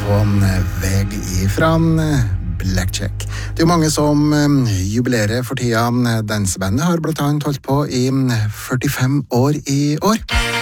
så veg ifra Blackjack. Det er jo mange som jubilerer for tida. Dansebandet har blant annet holdt på i 45 år i år.